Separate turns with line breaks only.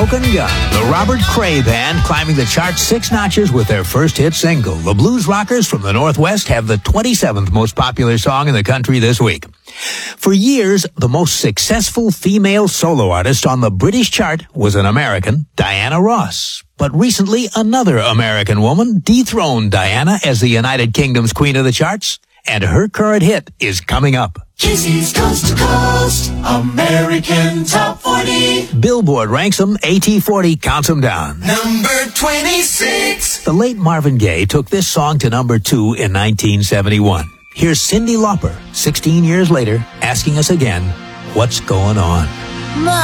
Smokin' Gun, the Robert Cray Band, climbing the chart 6 notches with their first hit single. The Blues Rockers from the Northwest have the 27th most popular song in the country this week. For years, the most successful female solo artist on the British chart was an American, Diana Ross. But recently, another American woman dethroned Diana as the United Kingdom's queen of the charts, and her current hit is coming up.
Casey's Coast to Coast, American Top 40.
Billboard ranks them, AT40 counts them down.
Number 26.
The late Marvin Gaye took this song to number 2 in 1971. Here's Cyndi Lauper, 16 years later, asking us again, what's going on?